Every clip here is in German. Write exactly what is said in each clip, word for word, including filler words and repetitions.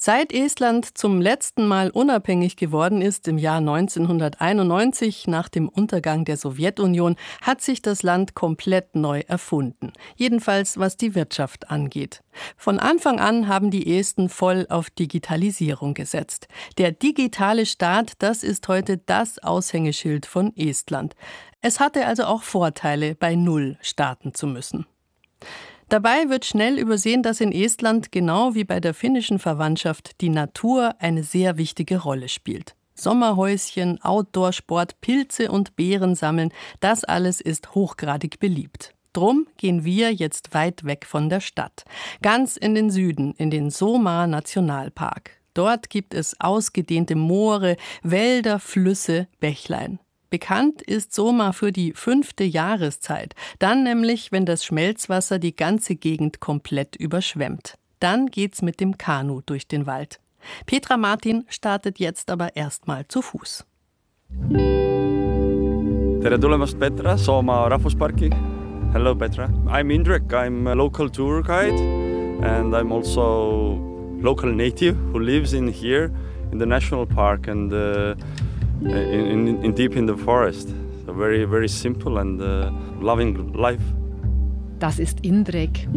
Seit Estland zum letzten Mal unabhängig geworden ist, im Jahr neunzehnhunderteinundneunzig, nach dem Untergang der Sowjetunion, hat sich das Land komplett neu erfunden. Jedenfalls was die Wirtschaft angeht. Von Anfang an haben die Esten voll auf Digitalisierung gesetzt. Der digitale Staat, das ist heute das Aushängeschild von Estland. Es hatte also auch Vorteile, bei Null starten zu müssen. Dabei wird schnell übersehen, dass in Estland, genau wie bei der finnischen Verwandtschaft, die Natur eine sehr wichtige Rolle spielt. Sommerhäuschen, Outdoor-Sport, Pilze und Beeren sammeln, das alles ist hochgradig beliebt. Drum gehen wir jetzt weit weg von der Stadt. Ganz in den Süden, in den Soma-Nationalpark. Dort gibt es ausgedehnte Moore, Wälder, Flüsse, Bächlein. Bekannt ist Soma für die fünfte Jahreszeit. Dann nämlich, wenn das Schmelzwasser die ganze Gegend komplett überschwemmt. Dann geht's mit dem Kanu durch den Wald. Petra Martin startet jetzt aber erstmal zu Fuß. Tere tulemast, Petra, Soma Rahvusparki. Hello, Petra. I'm Indrek. I'm a local tour guide and I'm also local native who lives in here in the national park and uh, In, in, in deep in the forest. So very, very simple and uh, loving life. Das ist Indrek.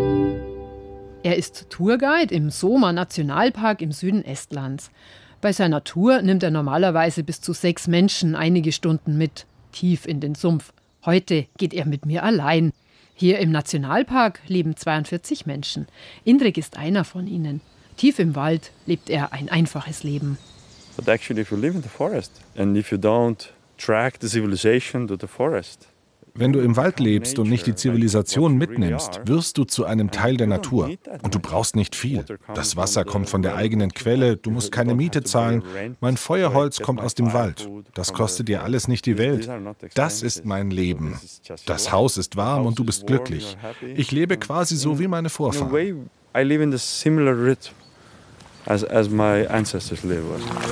Er ist Tourguide im Soma-Nationalpark im Süden Estlands. Bei seiner Tour nimmt er normalerweise bis zu sechs Menschen einige Stunden mit, tief in den Sumpf. Heute geht er mit mir allein. Hier im Nationalpark leben zweiundvierzig Menschen. Indrek ist einer von ihnen. Tief im Wald lebt er ein einfaches Leben. But actually, if you live in the forest and if you don't track the civilization to the forest. Wenn du im Wald lebst und nicht die Zivilisation mitnimmst, wirst du zu einem Teil der Natur. Und du brauchst nicht viel. Das Wasser kommt von der eigenen Quelle, du musst keine Miete zahlen. Mein Feuerholz kommt aus dem Wald. Das kostet dir alles nicht die Welt. Das ist mein Leben. Das Haus ist warm und du bist glücklich. Ich lebe quasi so wie meine Vorfahren. I live in the similar rhythm as as my ancestors live.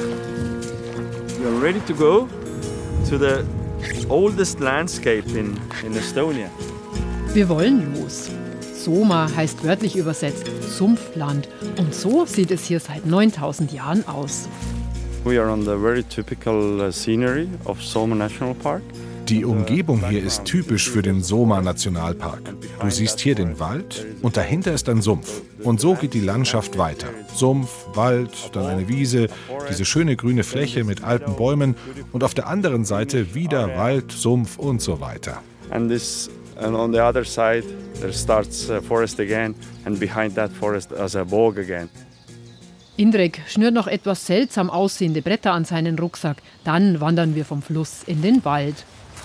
We are ready to go to the oldest landscape in, in Estonia. Wir wollen los. Soma heißt wörtlich übersetzt Sumpfland. Und so sieht es hier seit neuntausend Jahren aus. We are on the very typical scenery of Soma National Park. Die Umgebung hier ist typisch für den Soma-Nationalpark. Du siehst hier den Wald und dahinter ist ein Sumpf. Und so geht die Landschaft weiter. Sumpf, Wald, dann eine Wiese, diese schöne grüne Fläche mit alten Bäumen und auf der anderen Seite wieder Wald, Sumpf und so weiter. And this and on the other side there starts a forest again and behind that forest as a bog again. Indrek schnürt noch etwas seltsam aussehende Bretter an seinen Rucksack. Dann wandern wir vom Fluss in den Wald.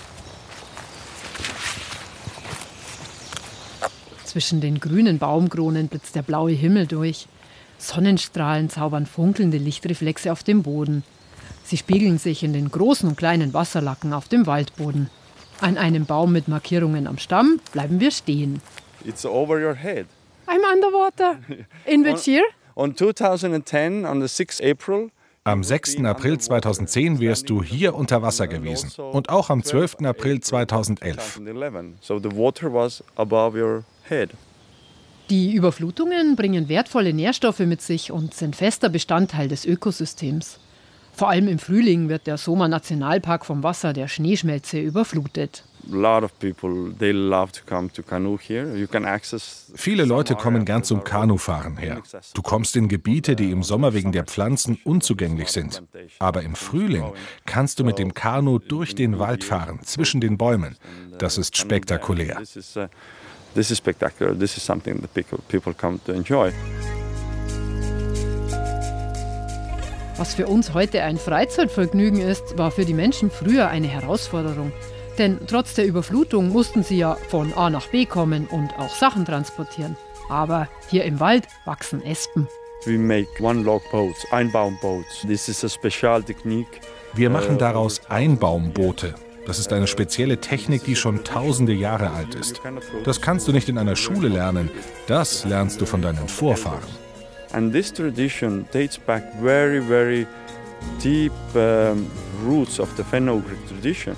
Zwischen den grünen Baumkronen blitzt der blaue Himmel durch. Sonnenstrahlen zaubern funkelnde Lichtreflexe auf dem Boden. Sie spiegeln sich in den großen und kleinen Wasserlacken auf dem Waldboden. An einem Baum mit Markierungen am Stamm bleiben wir stehen. It's over your head. I'm underwater. In which year? On twenty ten, on the sixth of April. Am sechsten April zweitausendzehn wärst du hier unter Wasser gewesen. Und auch am zwölften April zweitausendelf. So the water was above your head. Die Überflutungen bringen wertvolle Nährstoffe mit sich und sind fester Bestandteil des Ökosystems. Vor allem im Frühling wird der Soma-Nationalpark vom Wasser der Schneeschmelze überflutet. Viele Leute kommen gern zum Kanufahren her. Du kommst in Gebiete, die im Sommer wegen der Pflanzen unzugänglich sind. Aber im Frühling kannst du mit dem Kanu durch den Wald fahren, zwischen den Bäumen. Das ist spektakulär. This is spectacular. This is something that people come to enjoy. Was für uns heute ein Freizeitvergnügen ist, war für die Menschen früher eine Herausforderung. Denn trotz der Überflutung mussten sie ja von A nach B kommen und auch Sachen transportieren. Aber hier im Wald wachsen Espen. We make one-log-boats, Einbaumboats. This is a special technique. Wir machen daraus Einbaumboote. Das ist eine spezielle Technik, die schon tausende Jahre alt ist. Das kannst du nicht in einer Schule lernen. Das lernst du von deinen Vorfahren. And this tradition dates back very, very deep um, roots of the Fenugreek tradition.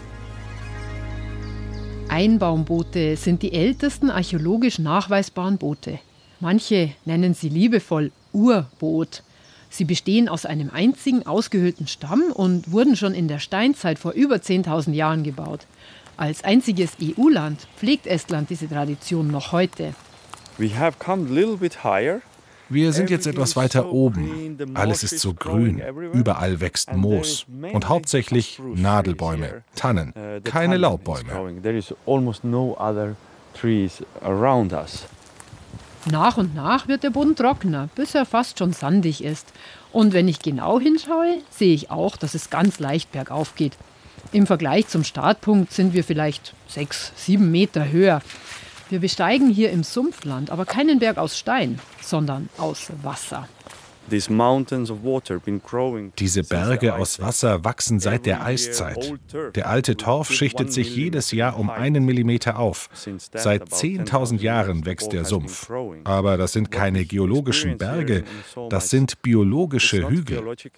Einbaumboote sind die ältesten archäologisch nachweisbaren Boote. Manche nennen sie liebevoll Urboot. Sie bestehen aus einem einzigen ausgehöhlten Stamm und wurden schon in der Steinzeit vor über zehntausend Jahren gebaut. Als einziges E U-Land pflegt Estland diese Tradition noch heute. We have come a little bit higher. Wir sind jetzt etwas weiter oben. Alles ist so grün. Überall wächst Moos. Und hauptsächlich Nadelbäume, Tannen, keine Laubbäume. There is almost no other trees around us. Nach und nach wird der Boden trockener, bis er fast schon sandig ist. Und wenn ich genau hinschaue, sehe ich auch, dass es ganz leicht bergauf geht. Im Vergleich zum Startpunkt sind wir vielleicht sechs, sieben Meter höher. Wir besteigen hier im Sumpfland aber keinen Berg aus Stein, sondern aus Wasser. Diese Berge aus Wasser wachsen seit der Eiszeit. Der alte Torf schichtet sich jedes Jahr um einen Millimeter auf. Seit zehntausend Jahren wächst der Sumpf. Aber das sind keine geologischen Berge, das sind biologische Hügel.